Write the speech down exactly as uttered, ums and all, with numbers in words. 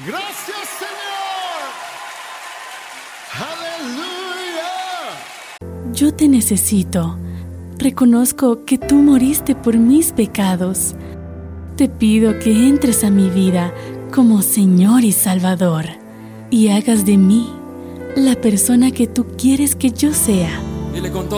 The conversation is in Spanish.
Gracias, Señor. Aleluya. Yo te necesito. Reconozco que tú moriste por mis pecados. Te pido que entres a mi vida como Señor y Salvador y hagas de mí la persona que tú quieres que yo sea. Dile con todo.